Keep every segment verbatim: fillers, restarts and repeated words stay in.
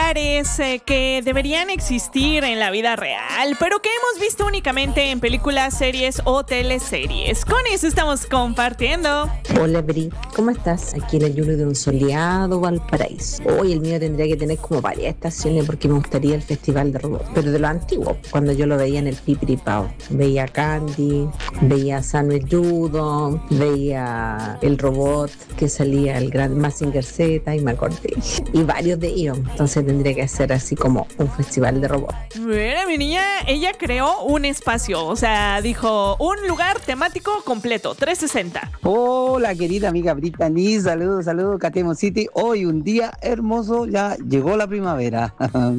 lugares eh, que deberían existir en la vida real, pero que hemos visto únicamente en películas, series o teleseries. Con eso estamos compartiendo. Hola, Bri, ¿cómo estás? Aquí en el Yuli de un soleado Valparaíso. Hoy el mío tendría que tener como varias estaciones porque me gustaría el Festival de Robots, pero de lo antiguo, cuando yo lo veía en el Pipiripao. Veía a Candy, veía a Samuel Judo, veía el robot que salía, el gran Mazinger Z, y me acordé. Y varios de ellos. Entonces tendría que ser así como un festival de robots. Mira, mi niña, ella creó un espacio, o sea, dijo un lugar temático completo, trescientos sesenta. Hola, querida amiga Brittany, saludos, saludos, Catemo City. Hoy un día hermoso, ya llegó la primavera.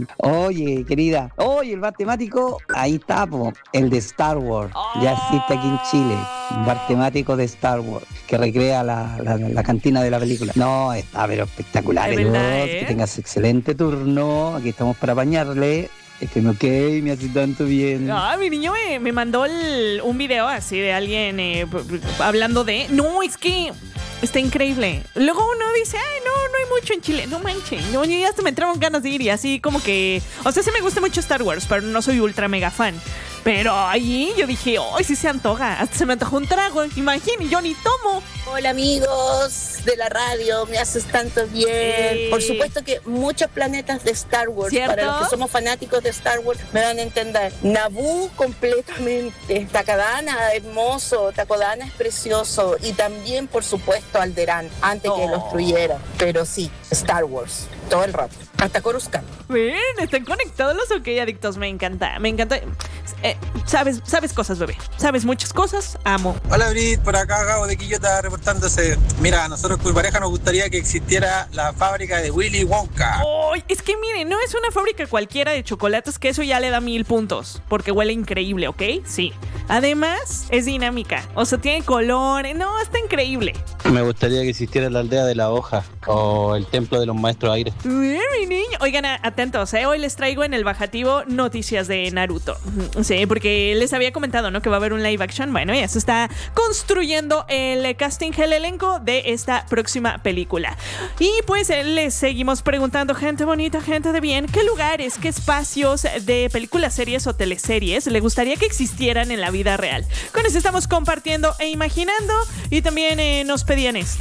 Oye, querida, hoy el bar temático, ahí está, po, el de Star Wars. Ya existe aquí en Chile, un bar temático de Star Wars, que recrea la, la, la cantina de la película. No, está pero espectacular. Es verdad, ¿eh? Que tengas excelente turno, aquí estamos para bañarle. Es que me ok, me hace tanto bien. Ah, mi niño me, me mandó el, un video así de alguien eh, hablando de... No, es que está increíble. Luego uno dice, ay, no, no hay mucho en Chile. No manches, no, ya hasta me entraron ganas de ir y así como que... O sea, sí me gusta mucho Star Wars, pero no soy ultra mega fan. Pero ahí yo dije, ay, sí se antoja. Hasta se me antojó un trago. Imagínate, yo ni tomo. Hola amigos de la radio, me haces tanto bien. Eh. Por supuesto que muchos planetas de Star Wars, ¿cierto? para los que somos fanáticos de Star Wars, me van a entender. Naboo completamente, Takodana hermoso, Takodana es precioso, y también por supuesto Alderaan, antes Oh. que lo destruyera. Pero sí, Star Wars, todo el rato, hasta Coruscant. Ven, están conectados los OK Adictos, me encanta, me encanta. Eh, sabes, sabes cosas, bebé, sabes muchas cosas, amo. Hola Brit, por acá Gabo de Quillota reportándose. Mira, a nosotros con mi pareja nos gustaría que existiera la fábrica de Willy Wonka. Oh, es que miren, no es una fábrica cualquiera de chocolates, que eso ya le da mil puntos, porque huele increíble, ¿ok? Sí. Además, es dinámica, o sea, tiene color, no, está increíble. Me gustaría que existiera la aldea de la hoja o el templo de los maestros aire. Bien, mi niño. Oigan, atentos, ¿eh? Hoy les traigo en el bajativo noticias de Naruto. Sí, porque les había comentado, ¿no? Que va a haber un live action. Bueno, ya se está construyendo el casting, el elenco de esta próxima película. Y pues eh, les seguimos preguntando, gente bonita, gente de bien, ¿qué lugares, qué espacios de películas, series o teleseries le gustaría que existieran en la vida real? Con eso estamos compartiendo e imaginando. Y también eh, nos pedían esto.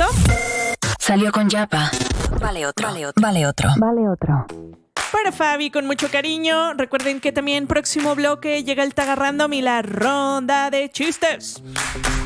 Salió con Yapa. Vale otro. Vale otro. Vale otro. Vale, otro. Para Fabi, con mucho cariño. Recuerden que también próximo bloque llega el Taga Random y la ronda de chistes.